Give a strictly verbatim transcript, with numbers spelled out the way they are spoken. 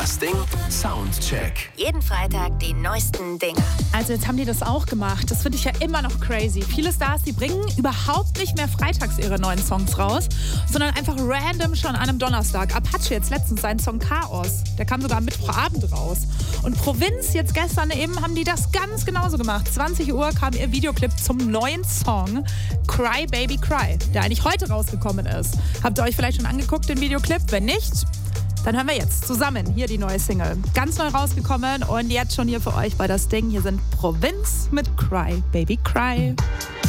Das Ding Soundcheck. Jeden Freitag die neuesten Dinge. Also jetzt haben die das auch gemacht. Das finde ich ja immer noch crazy. Viele Stars, die bringen überhaupt nicht mehr freitags ihre neuen Songs raus, sondern einfach random schon an einem Donnerstag. Apache jetzt letztens seinen Song Chaos. Der kam sogar am Mittwochabend raus. Und Provinz jetzt gestern eben haben die das ganz genauso gemacht. zwanzig Uhr kam ihr Videoclip zum neuen Song Cry Baby Cry, der eigentlich heute rausgekommen ist. Habt ihr euch vielleicht schon angeguckt, den Videoclip? Wenn nicht, dann hören wir jetzt zusammen hier die neue Single. Ganz neu rausgekommen und jetzt schon hier für euch bei Das Ding. Hier sind Provinz mit Cry Baby Cry.